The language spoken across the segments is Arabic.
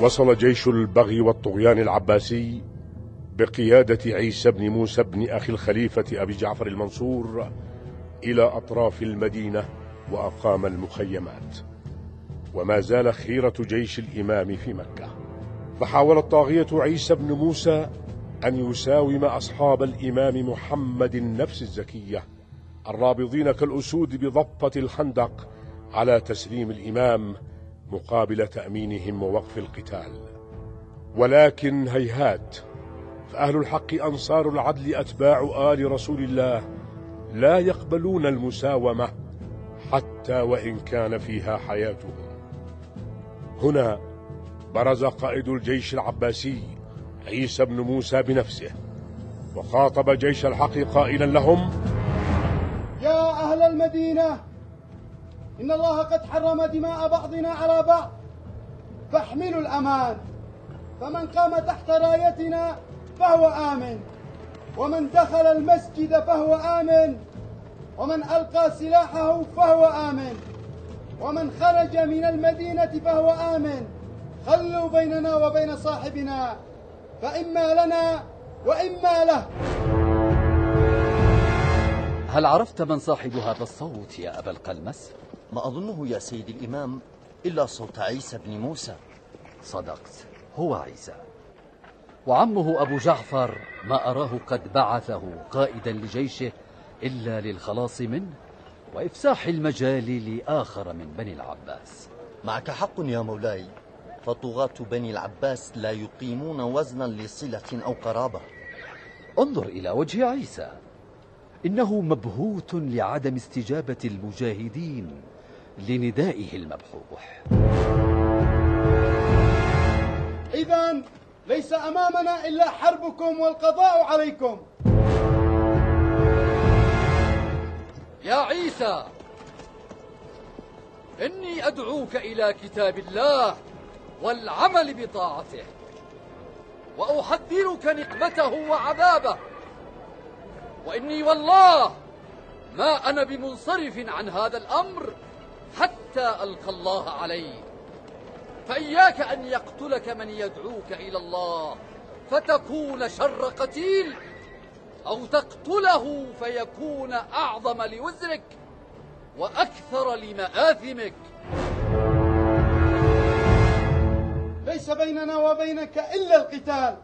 وصل جيش البغي والطغيان العباسي بقيادة عيسى بن موسى بن أخي الخليفة أبي جعفر المنصور إلى أطراف المدينة وأقام المخيمات. وما زال خيرة جيش الإمام في مكة، فحاول الطاغية عيسى بن موسى أن يساوم أصحاب الإمام محمد النفس الزكية الرابضين كالأسود بضفة الخندق على تسليم الإمام مقابل تأمينهم ووقف القتال. ولكن هيهات، فأهل الحق أنصار العدل أتباع آل رسول الله لا يقبلون المساومة حتى وإن كان فيها حياتهم. هنا برز قائد الجيش العباسي عيسى بن موسى بنفسه وخاطب جيش الحق قائلا لهم: يا أهل المدينة، إن الله قد حرم دماء بعضنا على بعض، فاحملوا الأمان، فمن قام تحت رايتنا فهو آمن، ومن دخل المسجد فهو آمن، ومن ألقى سلاحه فهو آمن، ومن خرج من المدينة فهو آمن. خلوا بيننا وبين صاحبنا، فإما لنا وإما له. هل عرفت من صاحب هذا الصوت يا أبا القلمس؟ ما أظنه يا سيد الإمام إلا صوت عيسى بن موسى. صدقت، هو عيسى. وعمه أبو جعفر ما أراه قد بعثه قائدا لجيشه إلا للخلاص منه وإفساح المجال لآخر من بني العباس. معك حق يا مولاي، فطغاة بني العباس لا يقيمون وزنا لصلة أو قرابة. انظر إلى وجه عيسى، إنه مبهوت لعدم استجابة المجاهدين لندائه المبحوح. إذن ليس أمامنا إلا حربكم والقضاء عليكم. يا عيسى، إني أدعوك إلى كتاب الله والعمل بطاعته، وأحذرك نقمته وعذابه، وإني والله ما أنا بمنصرف عن هذا الأمر حتى ألقى الله عليه. فإياك أن يقتلك من يدعوك إلى الله فتكون شر قتيل، أو تقتله فيكون أعظم لوزرك وأكثر لمآثمك. ليس بيننا وبينك إلا القتال.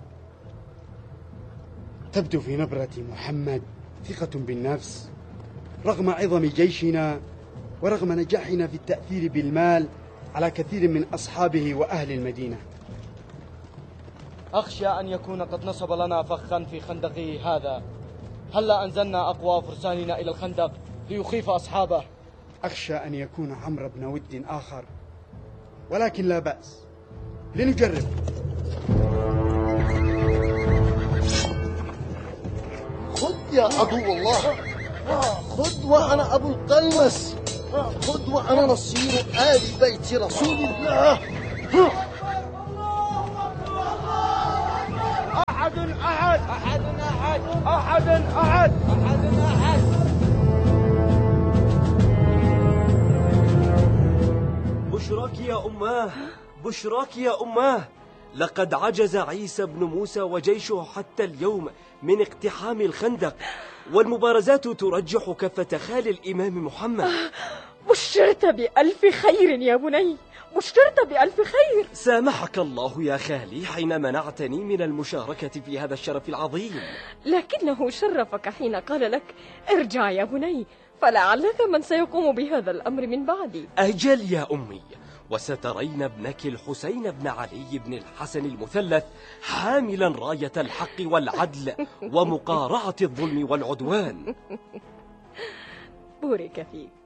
تبدو في نبرة محمد ثقة بالنفس رغم عظم جيشنا ورغم نجاحنا في التأثير بالمال على كثير من أصحابه وأهل المدينة. أخشى أن يكون قد نصب لنا فخا في خندقه هذا. هلا أنزلنا أقوى فرساننا إلى الخندق ليخيف أصحابه. أخشى أن يكون عمرو بن ود آخر، ولكن لا بأس، لنجرب. خذ يا عدو الله، خذ وأنا أبو القلمس، خذ وأنا نصير آل بيت رسول الله. أحد أحد أحد أحد أحد أحد أحد أحد. بشراك يا أماه، بشراك يا أماه، لقد عجز عيسى بن موسى وجيشه حتى اليوم من اقتحام الخندق، والمبارزات ترجح كفة خال الإمام محمد. بشرت بألف خير يا بني، بشرت بألف خير. سامحك الله يا خالي حين منعتني من المشاركة في هذا الشرف العظيم. لكنه شرفك حين قال لك ارجع يا بني، فلعلك من سيقوم بهذا الأمر من بعدي. أجل يا أمي، وسترين ابنك الحسين بن علي بن الحسن المثلث حاملا راية الحق والعدل ومقارعة الظلم والعدوان. بورك فيك.